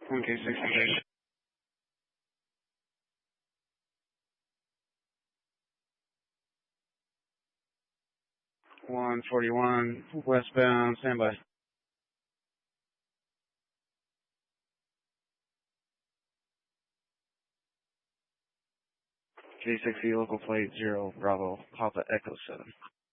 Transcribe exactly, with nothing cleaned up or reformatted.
one K sixty-six. one forty-one, westbound, standby. K sixty, local plate zero, Bravo, Papa Echo seven.